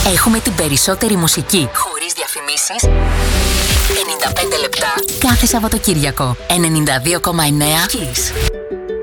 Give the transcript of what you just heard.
Έχουμε την περισσότερη μουσική, χωρίς διαφημίσεις, 95 λεπτά κάθε Σαββατοκύριακο. 92,9 Kiss.